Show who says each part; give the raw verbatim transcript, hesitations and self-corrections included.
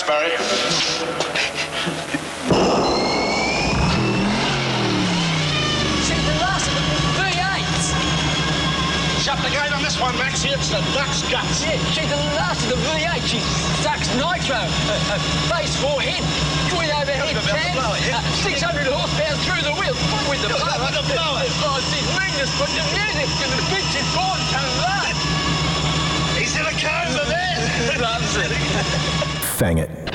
Speaker 1: Barry.
Speaker 2: She's the last of the V eight.
Speaker 1: Shut the gate on this one, Maxie. It's the duck's guts.
Speaker 2: Yeah, she's the last of the V eight. She sucks nitro. Uh, uh, base four head. Twin overhead
Speaker 1: About to
Speaker 2: cam.
Speaker 1: blow it, yeah?
Speaker 2: Uh, six hundred horsepower through the wheel. With the blower.
Speaker 1: With the blower.
Speaker 2: Oh, she's meanness, but the music and the pitch is born to love.
Speaker 1: He's in a coma, man.
Speaker 2: Loves it.
Speaker 3: Fang it.